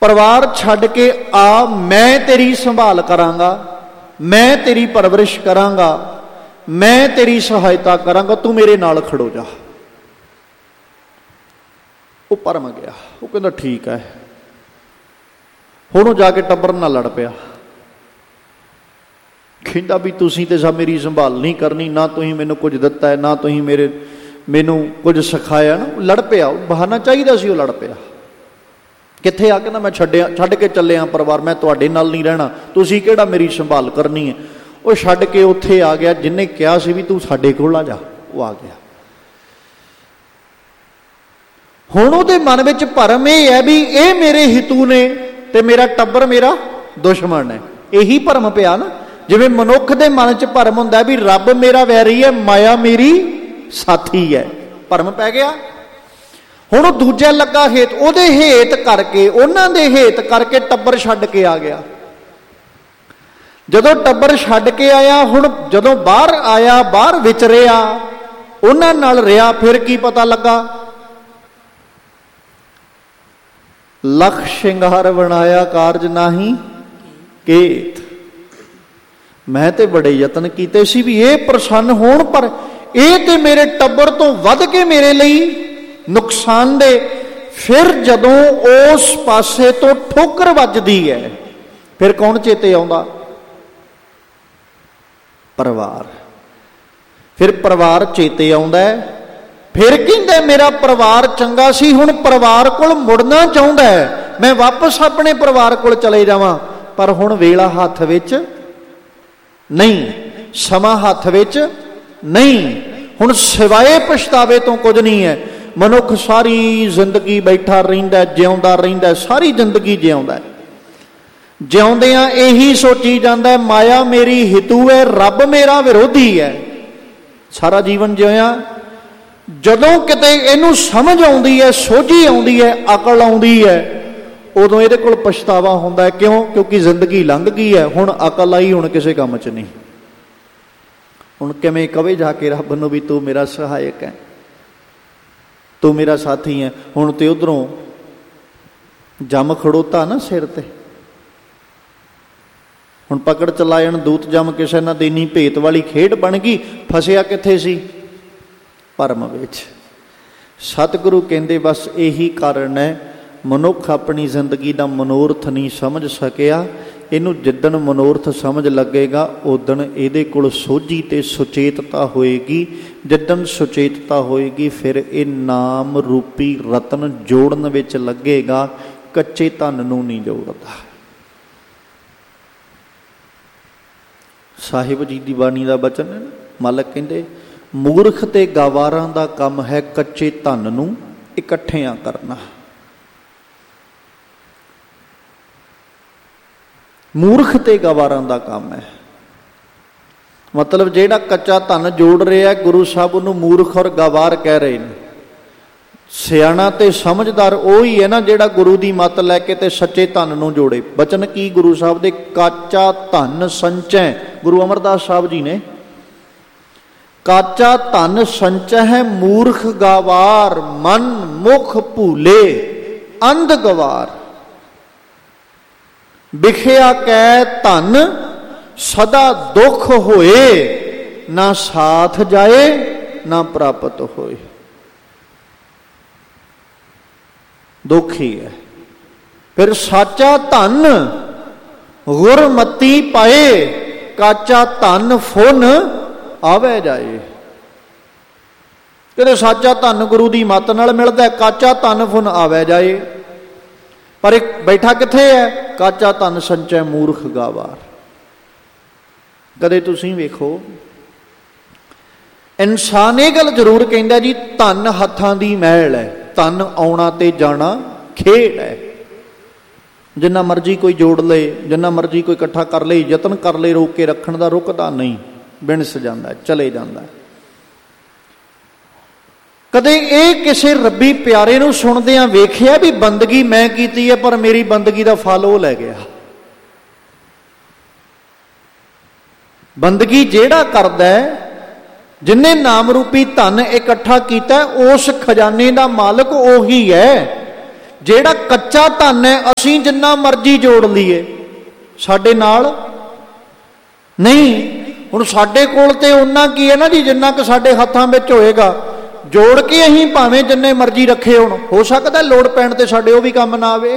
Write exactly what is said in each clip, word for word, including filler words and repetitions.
परिवार छड्ड के आ, मैं तेरी संभाल करांगा, मैं तेरी परवरिश करांगा, मैं तेरी सहायता करांगा, तू मेरे नाल खड़ो जा। वो परम गया, वो कहंदा ठीक है। हुण वो जाके टब्बर नाल लड़ पिया, कहंदा भी तुसीं ते सब मेरी संभाल नहीं करनी, ना तुसीं मैनूं कुछ दिता है, ना तुसीं मेरे मैनूं कुछ सिखाया ना। लड़ पिया, बहाना चाहिदा सी, वो लड़ पिया। कित्थे आ, कहंदा मैं छड्डिया छड्ड के चलिया परिवार, मैं तुहाडे नाल नहीं रहना, तुसीं किहड़ा मेरी संभाल करनी है। वो छड्ड के उत्थे आ गया जिन्हें कहा सी भी तू साडे कोल आ जा, वो आ गया। हुण उहदे मन विच भरम यह है भी ये मेरे हितू ने ते मेरा टब्बर मेरा दुश्मन है। यही भरम पिया ना, जिवें मनुख दे मन च भरम हुंदा भी रब मेरा वैरी है, माया मेरी साथी है, भरम पै गया। हुण दूजा लगा हेत, उहदे हेत करके, उन्हां दे हेत करके टब्बर छड्ड के आ गया। जदों टब्बर छड्ड के आया, हुण जदों बाहर आया, बाहर विचरिया, उन्हां नाल रिहा, फिर की पता लगा, लख शिंगार बनाया कारज नाही केत। मैं ते बड़े यतन कीते सी भी ये प्रसन्न होण, पर ये ते मेरे टब्बर तो वध के मेरे लिए नुकसान दे। फिर जदों उस पासे तो ठोकर वजदी है, फिर कौन चेते आउंदा? परिवार। फिर परिवार चेते आउंदा है। फिर कहंदा मेरा परिवार चंगा सी, हुण परिवार कोल मुड़ना चाहुंदा है, मैं वापस अपने परिवार कोल चले जावां, पर हुण वेला हत्थ विच नहीं, समा हत्थ विच नहीं। हुण सिवाए पछतावे तो कुछ नहीं है। मनुख सारी जिंदगी बैठा रहिंदा, जिउंदा रहिंदा, सारी जिंदगी जिउंदा, जिउंदियां यही सोची जांदा है माया मेरी हितू है, रब मेरा विरोधी है। सारा जीवन जिउया, जदों किते इहनूं समझ आउंदी है, सोझी आउंदी है, अकल आउंदी है, उदों इहदे कोल पछतावा हुंदा है। क्यों? क्योंकि जिंदगी लंघ गई है, हुण अकल आई, हुण किसी काम च नहीं। हुण किवें कवे जाके रब नूं भी तू मेरा सहायक है, तू मेरा साथी है। हुण ते उधरों जम खड़ोता ना सिर ते, हुण पकड़ चलायण दूत जम किसे ना देनी, भेत वाली खेड बन गई। फसिया कित्थे सी? भरम विच। सतगुरु कहंदे बस यही कारण है, मनुख अपनी जिंदगी का मनोरथ नहीं समझ सकिया। इनू जिदन मनोरथ समझ लगेगा, उदन इहदे कोल सोझी ते सुचेतता होएगी। जिदन सुचेतता होएगी, फिर ये नाम रूपी रतन जोड़न विच लगेगा, कच्चे धन नूं नहीं जोड़दा। साहिब जी दी बाणी दा बचन है, मालक कहंदे मूर्ख ते गवारां दा काम है कच्चे धन नूं इकट्ठियां करना। मूर्ख ते गवारां दा काम है, मतलब जेड़ा कच्चा धन जोड़ रहा है, गुरु साहब उन्होंने मूर्ख और गवार कह रहे हैं। सियाणा ते समझदार वही है ना जेड़ा गुरु की मत लैके ते सच्चे धन नूं जोड़े। बचन की गुरु साहब दे, काचा धन संचय, गुरु अमरदास साहब जी ने, काचा धन संचय है मूर्ख गवार, मन मुख भूले अंध गवार। बिखिया कै धन सदा दुख होए, ना साथ जाए ना प्राप्त होए। दुख ही है। फिर साचा धन गुरमती पाए, काचा धन फुन आवे जाए। कहते साचा धन गुरु की मत नाल मिलता है, काचा धन फुन आवे जाए। पर एक बैठा किथे है? काचा धन संचय मूर्ख गवार। कदे तुसीं वेखो, इंसान ये गल जरूर कहंदा जी धन हत्थां दी मैल है, धन आउणा ते जाना खेड है। जिन्ना मर्जी कोई जोड़ ले, जिन्ना मर्जी कोई इकट्ठा कर ले, यतन कर ले रोक के रखण दा, रुकदा नहीं, बिनस जांदा, चले जांदा। कदे ये किसी रब्बी प्यारे नूं सुणदिआं वेखिआ भी बंदगी मैं कीती है पर मेरी बंदगी दा फल वो लै गया? बंदगी जेड़ा करदा है, जिन्हें नाम रूपी धन इकट्ठा किया, उस खजाने का मालक उही है। ਜਿਹੜਾ ਕੱਚਾ ਧਨ ਹੈ ਅਸੀਂ ਜਿੰਨਾ ਮਰਜ਼ੀ ਜੋੜ ਲਈਏ ਸਾਡੇ ਨਾਲ ਨਹੀਂ। ਹੁਣ ਸਾਡੇ ਕੋਲ ਤੇ ਉਹਨਾਂ ਕੀ ਹੈ ਨਾ ਜੀ, ਜਿੰਨਾ ਕੁ ਸਾਡੇ ਹੱਥਾਂ ਵਿੱਚ ਹੋਏਗਾ ਜੋੜ ਕੇ ਅਸੀਂ ਭਾਵੇਂ ਜਿੰਨੇ ਮਰਜ਼ੀ ਰੱਖੇ ਹੋਣ, ਹੋ ਸਕਦਾ ਲੋੜ ਪੈਣ ਤੇ ਸਾਡੇ ਉਹ ਵੀ ਕੰਮ ਨਾ ਆਵੇ,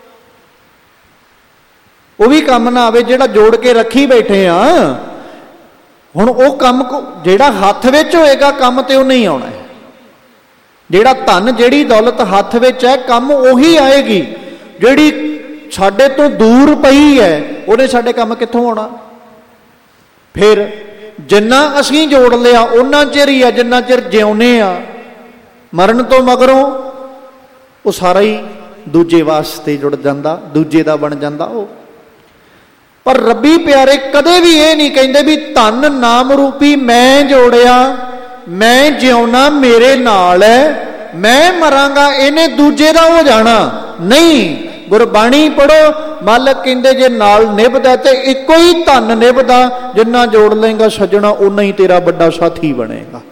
ਉਹ ਵੀ ਕੰਮ ਨਾ ਆਵੇ ਜਿਹੜਾ ਜੋੜ ਕੇ ਰੱਖੀ ਬੈਠੇ ਆ। ਹੁਣ ਉਹ ਕੰਮ ਜਿਹੜਾ ਹੱਥ ਵਿੱਚ ਹੋਏਗਾ ਕੰਮ ਤੇ ਉਹ ਨਹੀਂ ਆਉਣਾ। ਜਿਹੜਾ ਧਨ ਜਿਹੜੀ ਦੌਲਤ ਹੱਥ ਵਿੱਚ ਹੈ ਕੰਮ ਉਹੀ ਆਏਗੀ। ਜਿਹੜੀ ਸਾਡੇ ਤੋਂ ਦੂਰ ਪਈ ਹੈ ਉਹਨੇ ਸਾਡੇ ਕੰਮ ਕਿੱਥੋਂ ਆਉਣਾ। ਫਿਰ ਜਿੰਨਾ ਅਸੀਂ ਜੋੜ ਲਿਆ ਉਹਨਾਂ ਚਿਰ ਹੀ ਆ ਜਿੰਨਾ ਚਿਰ ਜਿਉਂਦੇ ਆ। ਮਰਨ ਤੋਂ ਮਗਰੋਂ ਉਹ ਸਾਰਾ ਹੀ ਦੂਜੇ ਵਾਸਤੇ ਜੁੜ ਜਾਂਦਾ, ਦੂਜੇ ਦਾ ਬਣ ਜਾਂਦਾ ਉਹ। ਪਰ ਰੱਬੀ ਪਿਆਰੇ ਕਦੇ ਵੀ ਇਹ ਨਹੀਂ ਕਹਿੰਦੇ ਵੀ ਧਨ ਨਾਮ ਰੂਪੀ ਮੈਂ ਜੋੜਿਆ, ਮੈਂ ਜਿਉਣਾ ਮੇਰੇ ਨਾਲ ਹੈ, ਮੈਂ ਮਰਾਂਗਾ ਇਹਨੇ ਦੂਜੇ ਦਾ ਹੋ ਜਾਣਾ। ਨਹੀਂ, ਗੁਰਬਾਣੀ ਪੜੋ, ਮਾਲਕ ਕਹਿੰਦੇ ਜੇ ਨਾਲ ਨਿਭਦਾ ਤੇ ਇੱਕੋ ਹੀ ਧਨ ਨਿਭਦਾ, ਜਿੰਨਾ ਜੋੜ ਲਏਗਾ ਸੱਜਣਾ ਓਨਾ ਹੀ ਤੇਰਾ ਵੱਡਾ ਸਾਥੀ ਬਣੇਗਾ।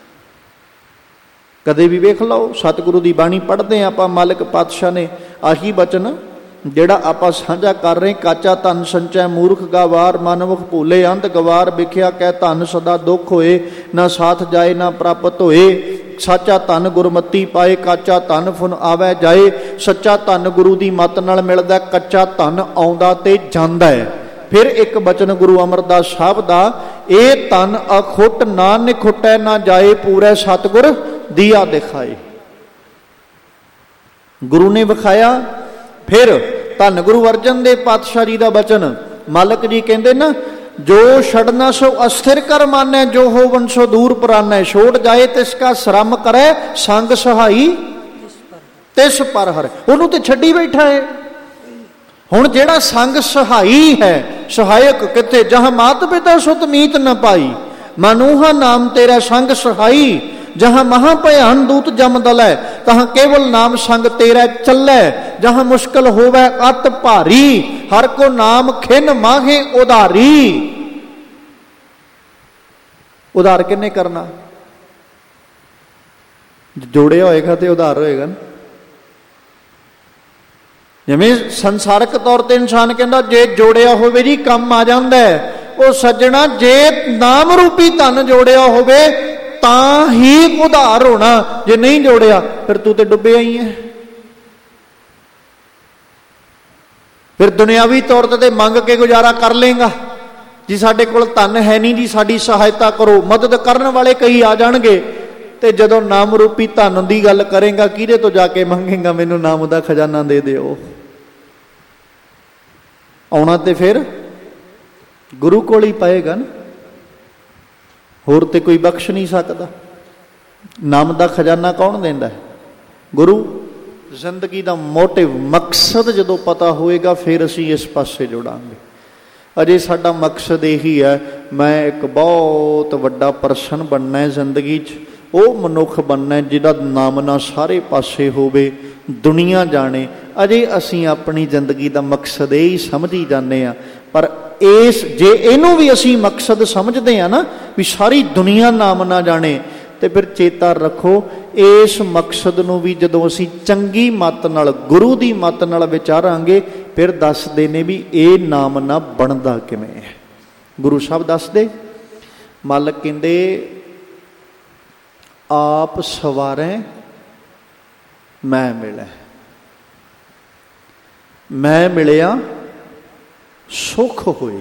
ਕਦੇ ਵੀ ਵੇਖ ਲਓ ਸਤਿਗੁਰੂ ਦੀ ਬਾਣੀ ਪੜ੍ਹਦੇ ਹਾਂ ਆਪਾਂ, ਮਾਲਕ ਪਾਤਸ਼ਾਹ ਨੇ ਆਹੀ ਬਚਨ ਜਿਹੜਾ ਆਪਾਂ ਸਾਂਝਾ ਕਰ ਰਹੇ, ਕਾਚਾ ਧਨ ਸੰਚੈ ਮੂਰਖ ਗਾਵਾਰ, ਮਨਮੁਖ ਭੂਲੇ ਅੰਧ ਗਵਾਰ, ਵਿਖਿਆ ਕਹਿ ਧਨ ਸਦਾ ਦੁੱਖ ਹੋਏ, ਨਾ ਸਾਥ ਜਾਏ ਨਾ ਪ੍ਰਾਪਤ ਹੋਏ। ਸਾਚਾ ਧਨ ਗੁਰਮਤੀ ਪਾਏ, ਕਾਚਾ ਧਨ ਫੁਨ ਆਵੈ ਜਾਏ। ਸੱਚਾ ਧਨ ਗੁਰੂ ਦੀ ਮੱਤ ਨਾਲ ਮਿਲਦਾ, ਕੱਚਾ ਧਨ ਆਉਂਦਾ ਤੇ ਜਾਂਦਾ ਹੈ। ਫਿਰ ਇੱਕ ਬਚਨ ਗੁਰੂ ਅਮਰਦਾਸ ਸਾਹਿਬ ਦਾ, ਇਹ ਧਨ ਅਖੁੱਟ ਨਾ ਨਿਖੁੱਟੈ ਨਾ ਜਾਏ, ਪੂਰੇ ਸਤਿਗੁਰ ਦੀਆ ਦਿਖਾਏ। ਗੁਰੂ ਨੇ ਵਿਖਾਇਆ। ਫਿਰ ਧੰਨ ਗੁਰੂ ਅਰਜਨ ਦੇਵ ਪਾਤਸ਼ਾਹ ਜੀ ਦਾ ਬਚਨ, ਮਾਲਕ ਜੀ ਕਹਿੰਦੇ ਨਾ, ਜੋ ਛੜਨਾ ਸੋ ਅਸਥਿਰ ਕਰ ਮਾਨੈ, ਜੋ ਹੋਵਨ ਸੋ ਦੂਰ ਪਰਾਨੈ, ਛੋੜ ਜਾਏ ਤਿਸ ਕਾ ਸ਼ਰਮ ਕਰੈ, ਸੰਗ ਸਹਾਈ ਤਿਸ ਪਰ ਹਰਿ। ਉਹਨੂੰ ਤੇ ਛੱਡੀ ਬੈਠਾ ਹੈ। ਹੁਣ ਜਿਹੜਾ ਸੰਗ ਸਹਾਈ ਹੈ, ਸਹਾਇਕ ਕਿੱਥੇ, ਜਹਾਂ ਮਾਤ ਪਿਤਾ ਸੁਤ ਮੀਤ ਨ ਪਾਈ, ਮਨੂਹਾ ਨਾਮ ਤੇਰਾ ਸੰਗ ਸਹਾਈ, जहाँ महाभयान दूत जम दलै, तहाँ केवल नाम संग तेरा चलै, जहाँ मुश्किल होवै अत भारी, हर को नाम खिन माहे उधारी। उधार किन्ने करना, जोड़िया होएगा तो उधार होएगा। जिवें संसारक तौर पर इंसान कहता जे जोड़िया होवे जी काम आ जाता है, वो सज्जना जे नाम रूपी धन जोड़िया होवे ਤਾਂ ਹੀ ਉਧਾਰ ਹੋਣਾ, ਜੇ ਨਹੀਂ ਜੋੜਿਆ ਫਿਰ ਤੂੰ ਤੇ ਡੁੱਬਿਆ ਹੀ ਹੈ। ਫਿਰ ਦੁਨਿਆਵੀ ਤੌਰ ਤੇ ਮੰਗ ਕੇ ਗੁਜ਼ਾਰਾ ਕਰ ਲੇਗਾ ਜੀ, ਸਾਡੇ ਕੋਲ ਧਨ ਹੈ ਨਹੀਂ ਜੀ, ਸਾਡੀ ਸਹਾਇਤਾ ਕਰੋ। ਮਦਦ ਕਰਨ ਵਾਲੇ ਕਈ ਆ ਜਾਣਗੇ, ਤੇ ਜਦੋਂ ਨਾਮ ਰੂਪੀ ਧਨ ਦੀ ਗੱਲ ਕਰੇਗਾ ਕਿਹਦੇ ਤੋਂ ਜਾ ਕੇ ਮੰਗੇਗਾ, ਮੈਨੂੰ ਨਾਮ ਦਾ ਖਜ਼ਾਨਾ ਦੇ ਦਿਓ। ਆਉਣਾ ਤੇ ਫਿਰ ਗੁਰੂ ਕੋਲ ਹੀ ਪਏਗਾ ਨਾ, ਹੋਰ ਤੇ ਕੋਈ ਬਖਸ਼ ਨਹੀਂ ਸਕਦਾ। ਨਾਮ ਦਾ ਖਜ਼ਾਨਾ ਕੌਣ ਦਿੰਦਾ ਹੈ? ਗੁਰੂ। ਜ਼ਿੰਦਗੀ ਦਾ ਮੋਟਿਵ ਮਕਸਦ ਜਦੋਂ ਪਤਾ ਹੋਏਗਾ ਫਿਰ ਅਸੀਂ ਇਸ ਪਾਸੇ ਜੁੜਾਂਗੇ। ਅਜੇ ਸਾਡਾ ਮਕਸਦ ਇਹੀ ਹੈ, ਮੈਂ ਇੱਕ ਬਹੁਤ ਵੱਡਾ ਪਰਸਨ ਬਣਨਾ ਹੈ ਜ਼ਿੰਦਗੀ 'ਚ, ਉਹ ਮਨੁੱਖ ਬਣਨਾ ਜਿਹਦਾ ਨਾਮ ਨਾ ਸਾਰੇ ਪਾਸੇ ਹੋਵੇ, ਦੁਨੀਆ ਜਾਣੇ। ਅਜੇ ਅਸੀਂ ਆਪਣੀ ਜ਼ਿੰਦਗੀ ਦਾ ਮਕਸਦ ਇਹ ਹੀ ਸਮਝੀ ਜਾਂਦੇ ਹਾਂ। ਪਰ ਇਸ ਜੇ ਇਹਨੂੰ ਵੀ ਅਸੀਂ ਮਕਸਦ ਸਮਝਦੇ ਹਾਂ ਨਾ ਵੀ ਸਾਰੀ ਦੁਨੀਆ ਨਾਮ ਨਾ ਜਾਣੇ, ਤੇ ਫਿਰ ਚੇਤਾ ਰੱਖੋ ਇਸ ਮਕਸਦ ਨੂੰ ਵੀ ਜਦੋਂ ਅਸੀਂ ਚੰਗੀ ਮੱਤ ਨਾਲ, ਗੁਰੂ ਦੀ ਮੱਤ ਨਾਲ ਵਿਚਾਰਾਂਗੇ, ਫਿਰ ਦੱਸਦੇ ਨੇ ਵੀ ਇਹ ਨਾਮ ਨਾ ਬਣਦਾ ਕਿਵੇਂ ਹੈ। ਗੁਰੂ ਸਾਹਿਬ ਦੱਸਦੇ, ਮਾਲਕ ਕਹਿੰਦੇ ਆਪ ਸਵਾਰੈ ਮੈਂ ਮਿਲੈ, ਮੈਂ ਮਿਲਿਆ ਸੁਖ ਹੋਏ।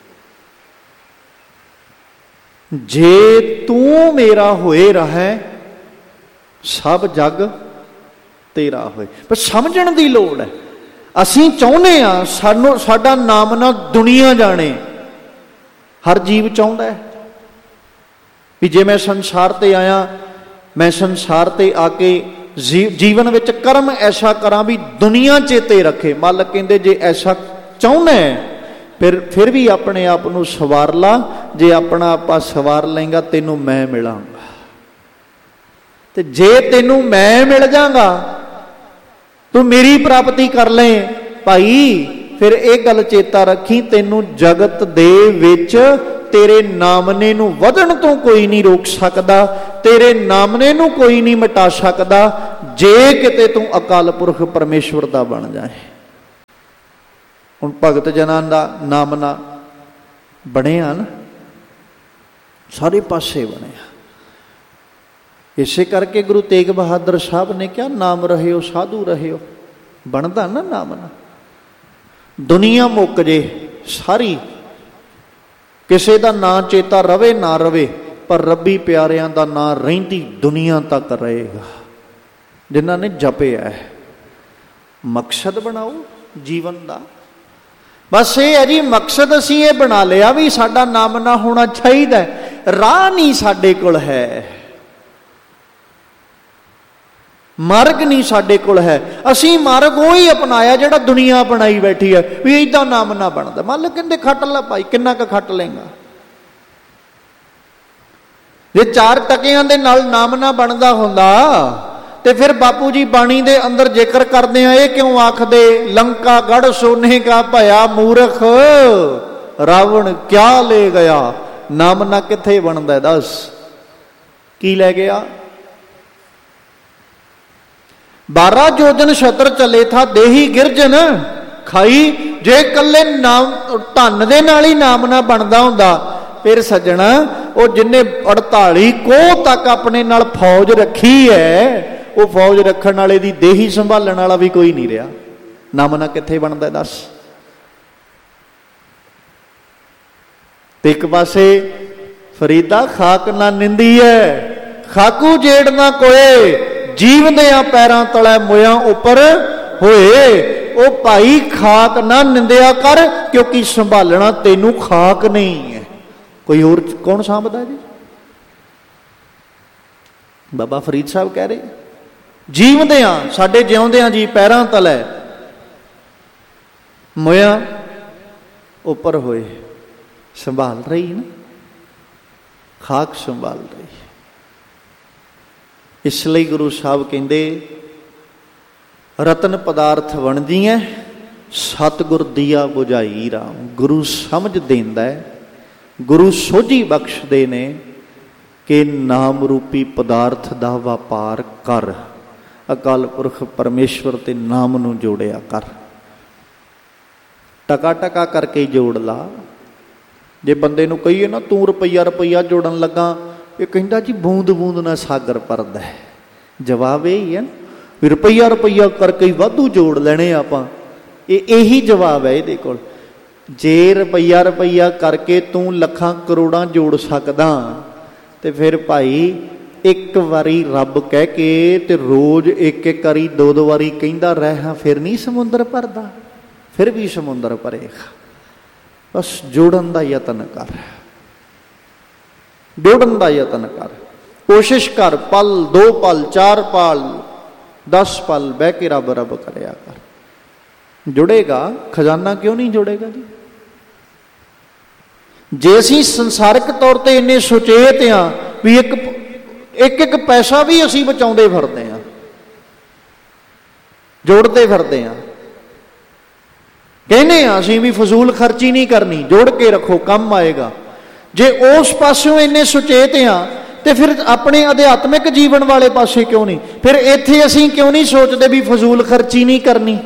ਜੇ ਤੂੰ ਮੇਰਾ ਹੋਏ ਰਹੈ, ਸਭ ਜਗ ਤੇਰਾ ਹੋਏ। ਪਰ ਸਮਝਣ ਦੀ ਲੋੜ ਹੈ। ਅਸੀਂ ਚਾਹੁੰਦੇ ਹਾਂ ਸਾਨੂੰ ਸਾਡਾ ਨਾਮ ਨਾ ਦੁਨੀਆ ਜਾਣੇ, ਹਰ ਜੀਵ ਚਾਹੁੰਦਾ ਹੈ ਵੀ ਜੇ ਮੈਂ ਸੰਸਾਰ ਤੇ ਆਇਆ, ਮੈਂ ਸੰਸਾਰ ਤੇ ਆ ਕੇ ਜੀ ਜੀਵਨ ਵਿੱਚ ਕਰਮ ਐਸਾ ਕਰਾਂ ਵੀ ਦੁਨੀਆ ਚੇਤੇ ਰੱਖੇ। ਮਾਲਕ ਕਹਿੰਦੇ ਜੇ ਐਸਾ ਚਾਹੁੰਦਾ ਫਿਰ ਫਿਰ ਵੀ ਆਪਣੇ ਆਪ ਨੂੰ ਸਵਾਰ ਲਾ। ਜੇ ਆਪਣਾ ਆਪਾਂ ਸਵਾਰ ਲਏਗਾ ਤੈਨੂੰ ਮੈਂ ਮਿਲਾਂਗਾ, ਤੇ ਜੇ ਤੈਨੂੰ ਮੈਂ ਮਿਲ ਜਾਗਾ ਤੂੰ ਮੇਰੀ ਪ੍ਰਾਪਤੀ ਕਰ ਲੈ ਭਾਈ, ਫਿਰ ਇਹ ਗੱਲ ਚੇਤਾ ਰੱਖੀ, ਤੈਨੂੰ ਜਗਤ ਦੇ ਵਿੱਚ ਤੇਰੇ ਨਾਮਨੇ ਨੂੰ ਵਧਣ ਤੋਂ ਕੋਈ ਨਹੀਂ ਰੋਕ ਸਕਦਾ, ਤੇਰੇ ਨਾਮਨੇ ਨੂੰ ਕੋਈ ਨਹੀਂ ਮਿਟਾ ਸਕਦਾ। ਜੇ ਕਿਤੇ ਤੂੰ ਅਕਾਲ ਪੁਰਖ ਪਰਮੇਸ਼ਵਰ ਦਾ ਬਣ ਜਾਏ। ਹੁਣ ਭਗਤ ਜਨਾਂ ਦਾ ਨਾਮ ਨਾ ਬਣਿਆ ਨਾ, ਸਾਰੇ ਪਾਸੇ ਬਣਿਆ। ਇਸੇ ਕਰਕੇ ਗੁਰੂ ਤੇਗ ਬਹਾਦਰ ਸਾਹਿਬ ਨੇ ਕਿਹਾ ਨਾਮ ਰਹਿਓ ਸਾਧੂ ਰਹਿਓ। ਬਣਦਾ ਨਾ ਨਾਮ ਨਾ, ਦੁਨੀਆ ਮੁੱਕ ਜੇ ਸਾਰੀ, ਕਿਸੇ ਦਾ ਨਾਂ ਚੇਤਾ ਰਵੇ ਨਾ ਰਵੇ, ਪਰ ਰੱਬੀ ਪਿਆਰਿਆਂ ਦਾ ਨਾਂ ਰਹਿੰਦੀ ਦੁਨੀਆ ਤੱਕ ਰਹੇਗਾ ਜਿਨ੍ਹਾਂ ਨੇ ਜਪਿਆ ਹੈ। ਮਕਸਦ ਬਣਾਓ ਜੀਵਨ ਦਾ, ਬਸ ਇਹ ਹੈ ਜੀ ਮਕਸਦ ਅਸੀਂ ਇਹ ਬਣਾ ਲਿਆ ਵੀ ਸਾਡਾ ਨਾਮ ਨਾ ਹੋਣਾ ਚਾਹੀਦਾ, ਰਾਹ ਨਹੀਂ ਸਾਡੇ ਕੋਲ ਹੈ, ਮਾਰਗ ਨਹੀਂ ਸਾਡੇ ਕੋਲ ਹੈ। ਅਸੀਂ ਮਾਰਗ ਉਹ ਹੀ ਅਪਣਾਇਆ ਜਿਹੜਾ ਦੁਨੀਆ ਬਣਾਈ ਬੈਠੀ ਹੈ ਵੀ ਏਦਾਂ ਨਾਮ ਨਾ ਬਣਦਾ। ਮੰਨ ਲਓ ਕਹਿੰਦੇ ਖੱਟ ਲੈ ਭਾਈ, ਕਿੰਨਾ ਕੁ ਖੱਟ ਲਏਗਾ? ਜੇ ਚਾਰ ਟਕਿਆਂ ਦੇ ਨਾਲ ਨਾਮ ਨਾ ਬਣਦਾ ਹੁੰਦਾ ਤੇ ਫਿਰ ਬਾਪੂ ਜੀ ਬਾਣੀ ਦੇ ਅੰਦਰ ਜ਼ਿਕਰ ਕਰਦੇ ਆ, ਇਹ ਕਿਉਂ ਆਖਦੇ ਲੰਕਾ ਗੜ ਸੋਨੇ ਕਾ ਭਇਆ ਮੂਰਖ ਰਾਵਣ ਕਿਆ ਲੈ ਗਿਆ। ਨਾਮ ਨਾ ਕਿੱਥੇ ਬਣਦਾ ਦੱਸ, ਕੀ ਲੈ ਗਿਆ? ਬਾਰਾਂ ਜੋਜਨ ਛਤਰ ਚੱਲੇ ਥਾ ਦੇਹੀ ਗਿਰਜਨ ਖਾਈ। ਜੇ ਇਕੱਲੇ ਨਾਮ ਧਨ ਦੇ ਨਾਲ ਹੀ ਨਾਮ ਨਾ ਬਣਦਾ ਹੁੰਦਾ ਫਿਰ ਸੱਜਣਾ ਉਹ ਜਿੰਨੇ ਅੜਤਾਲੀ ਕੋਹ ਤੱਕ ਆਪਣੇ ਨਾਲ ਫੌਜ ਰੱਖੀ ਹੈ, ਉਹ ਫੌਜ ਰੱਖਣ ਵਾਲੇ ਦੀ ਦੇਹੀ ਸੰਭਾਲਣ ਵਾਲਾ ਵੀ ਕੋਈ ਨਹੀਂ ਰਿਹਾ। ਨਾਮ ਨਾ ਕਿੱਥੇ ਬਣਦਾ ਦੱਸ? ਤੇ ਇੱਕ ਪਾਸੇ ਫਰੀਦਾ ਖਾਕ ਨਾ ਨਿੰਦੀ ਹੈ, ਖਾਕੂ ਜੇੜ ਨਾ ਕੋਏ, ਜੀਵਦਿਆਂ ਪੈਰਾਂ ਤਲੇ ਮੋਇਆਂ ਉੱਪਰ ਹੋਏ। ਉਹ ਭਾਈ ਖਾਕ ਨਾ ਨਿੰਦਿਆ ਕਰ, ਕਿਉਂਕਿ ਸੰਭਾਲਣਾ ਤੈਨੂੰ ਖਾਕ ਨਹੀਂ ਹੈ, ਕੋਈ ਹੋਰ ਕੌਣ ਸਾਂਭਦਾ ਜੀ? ਬਾਬਾ ਫਰੀਦ ਸਾਹਿਬ ਕਹਿ ਰਹੇ ਜੀਵਦਿਆਂ, ਸਾਡੇ ਜਿਉਂਦਿਆਂ ਜੀ ਪੈਰਾਂ ਤਲੇ ਮੋਇਆਂ ਉੱਪਰ ਹੋਏ। ਸੰਭਾਲ ਰਹੀ ਨਾ, ਖਾਕ ਸੰਭਾਲ ਰਹੀ। ਇਸ ਲਈ ਗੁਰੂ ਸਾਹਿਬ ਕਹਿੰਦੇ ਰਤਨ ਪਦਾਰਥ ਵੰਡਦੀਆਂ ਸਤਿਗੁਰ ਦੀਆ ਬੁਝਾਈ ਰਾਮ। ਗੁਰੂ ਸਮਝ ਦਿੰਦਾ ਹੈ, ਗੁਰੂ ਸੋਝੀ ਬਖਸ਼ਦੇ ਨੇ ਕਿ ਨਾਮ ਰੂਪੀ ਪਦਾਰਥ ਦਾ ਵਪਾਰ ਕਰ, ਅਕਾਲ ਪੁਰਖ ਪਰਮੇਸ਼ਵਰ ਤੇ ਨਾਮ ਨੂੰ ਜੋੜਿਆ ਕਰ। ਟਕਾ ਟਕਾ ਕਰਕੇ ਜੋੜ ਲਾ। ਜੇ ਬੰਦੇ ਨੂੰ ਕਹੀਏ ਨਾ ਤੂੰ ਰੁਪਈਆ ਰੁਪਈਆ ਜੋੜਨ ਲੱਗਾ, ਇਹ ਕਹਿੰਦਾ ਜੀ ਬੂੰਦ ਬੂੰਦ ਨਾਲ ਸਾਗਰ ਭਰਦਾ ਹੈ। ਜਵਾਬ ਇਹ ਹੀ ਹੈ ਵੀ ਰੁਪਈਆ ਰੁਪਈਆ ਕਰਕੇ ਹੀ ਵਾਧੂ ਜੋੜ ਲੈਣੇ ਆਪਾਂ। ਇਹ ਇਹੀ ਜਵਾਬ ਹੈ ਇਹਦੇ ਕੋਲ। ਜੇ ਰੁਪਈਆ ਰੁਪਈਆ ਕਰਕੇ ਤੂੰ ਲੱਖਾਂ ਕਰੋੜਾਂ ਜੋੜ ਸਕਦਾ ਤੇ ਫਿਰ ਭਾਈ ਇੱਕ ਵਾਰੀ ਰੱਬ ਕਹਿ ਕੇ ਤੇ ਰੋਜ਼ ਇੱਕ ਇੱਕ ਵਾਰੀ ਦੋ ਦੋ ਵਾਰੀ ਕਹਿੰਦਾ ਰਹਿ, ਫਿਰ ਨਹੀਂ ਸਮੁੰਦਰ ਭਰਦਾ? ਫਿਰ ਵੀ ਸਮੁੰਦਰ ਭਰੇਗਾ। ਬਸ ਜੋੜਨ ਦਾ ਯਤਨ ਕਰ, ਜੋੜਨ ਦਾ ਯਤਨ ਕਰ, ਕੋਸ਼ਿਸ਼ ਕਰ। ਪਲ ਦੋ ਪਲ ਚਾਰ ਪਲ ਦਸ ਪਲ ਬਹਿ ਕੇ ਰੱਬ ਰੱਬ ਕਰਿਆ ਕਰ। ਜੁੜੇਗਾ ਖਜ਼ਾਨਾ, ਕਿਉਂ ਨਹੀਂ ਜੁੜੇਗਾ ਜੀ? ਜੇ ਅਸੀਂ ਸੰਸਾਰਿਕ ਤੌਰ ਤੇ ਇੰਨੇ ਸੁਚੇਤ ਹਾਂ ਵੀ ਇੱਕ ਇੱਕ ਇੱਕ ਪੈਸਾ ਵੀ ਅਸੀਂ ਬਚਾਉਂਦੇ ਫਿਰਦੇ ਹਾਂ, ਜੋੜਦੇ ਫਿਰਦੇ ਹਾਂ, ਕਹਿੰਦੇ ਹਾਂ ਅਸੀਂ ਵੀ ਫਜ਼ੂਲ ਖਰਚੀ ਨਹੀਂ ਕਰਨੀ, ਜੋੜ ਕੇ ਰੱਖੋ ਕੰਮ ਆਏਗਾ। ਜੇ ਉਸ ਪਾਸਿਓਂ ਇੰਨੇ ਸੁਚੇਤ ਹਾਂ ਤੇ ਫਿਰ ਆਪਣੇ ਅਧਿਆਤਮਿਕ ਜੀਵਨ ਵਾਲੇ ਪਾਸੇ ਕਿਉਂ ਨਹੀਂ? ਫਿਰ ਇੱਥੇ ਅਸੀਂ ਕਿਉਂ ਨਹੀਂ ਸੋਚਦੇ ਵੀ ਫਜ਼ੂਲ ਖਰਚੀ ਨਹੀਂ ਕਰਨੀ?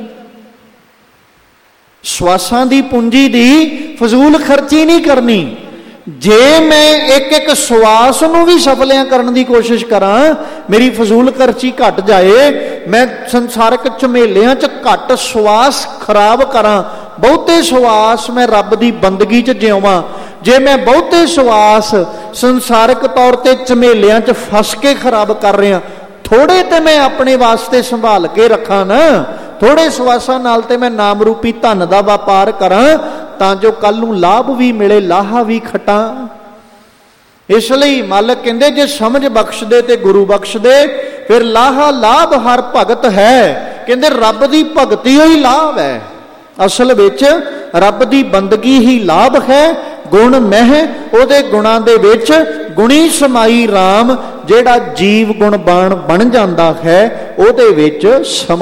ਸਵਾਸਾਂ ਦੀ ਪੂੰਜੀ ਦੀ ਫਜ਼ੂਲ ਖਰਚੀ ਨਹੀਂ ਕਰਨੀ। ਜੇ ਮੈਂ ਇੱਕ ਇੱਕ ਸਵਾਸ ਨੂੰ ਵੀ ਸਫਲਿਆਂ ਕਰਨ ਦੀ ਕੋਸ਼ਿਸ਼ ਕਰਾਂ, ਮੇਰੀ ਫਜ਼ੂਲ ਖਰਚੀ ਘਟ ਜਾਏ, ਮੈਂ ਸੰਸਾਰਕ ਝਮੇਲਿਆਂ 'ਚ ਘੱਟ ਸਵਾਸ ਖਰਾਬ ਕਰਾਂ, ਬਹੁਤੇ ਸਵਾਸ ਮੈਂ ਰੱਬ ਦੀ ਬੰਦਗੀ 'ਚ ਜਿਉਵਾਂ। ਜੇ ਮੈਂ ਬਹੁਤੇ ਸਵਾਸ ਸੰਸਾਰਿਕ ਤੌਰ ਤੇ ਝਮੇਲਿਆਂ 'ਚ ਫਸ ਕੇ ਖਰਾਬ ਕਰ ਰਿਹਾ, ਥੋੜੇ ਤੇ ਮੈਂ ਆਪਣੇ ਵਾਸਤੇ ਸੰਭਾਲ ਕੇ ਰੱਖਾਂ ਨਾ। ਥੋੜੇ ਸਵਾਸਾਂ ਨਾਲ ਤੇ ਮੈਂ ਨਾਮ ਰੂਪੀ ਧਨ ਦਾ ਵਪਾਰ ਕਰਾਂ ਤਾਂ ਜੋ ਕੱਲ ਨੂੰ ਲਾਭ ਵੀ ਮਿਲੇ, ਲਾਹਾ ਵੀ ਖਟਾਂ। ਇਸ ਲਈ ਮਾਲਕ ਕਹਿੰਦੇ ਜੇ ਸਮਝ ਬਖਸ਼ਦੇ ਤੇ ਗੁਰੂ ਬਖਸ਼ਦੇ, ਫਿਰ ਲਾਹਾ ਲਾਭ ਹਰ ਭਗਤ ਹੈ। ਕਹਿੰਦੇ ਰੱਬ ਦੀ ਭਗਤੀ ਹੋਈ ਲਾਭ ਹੈ। ਅਸਲ ਵਿੱਚ ਰੱਬ ਦੀ ਬੰਦਗੀ ਹੀ ਲਾਭ ਹੈ। ਗੁਣ ਮਹਿ ਉਹਦੇ ਗੁਣਾਂ ਦੇ ਵਿੱਚ ਗੁਣੀ ਸਮਾਈ ਰਾਮ। ਜਿਹੜਾ ਜੀਵ ਗੁਣਬਾਨ ਬਣ ਜਾਂਦਾ ਹੈ ਉਹਦੇ ਵਿੱਚ